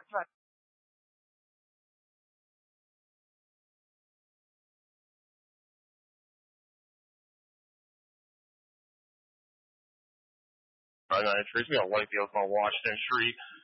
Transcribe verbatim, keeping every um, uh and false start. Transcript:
right. Right now, Tracy got Whitefield on Washington Street.